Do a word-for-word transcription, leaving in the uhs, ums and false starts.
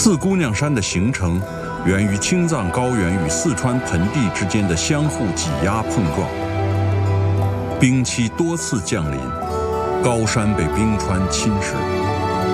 四姑娘山的形成源于青藏高原与四川盆地之间的相互挤压碰撞，冰期多次降临，高山被冰川侵蚀。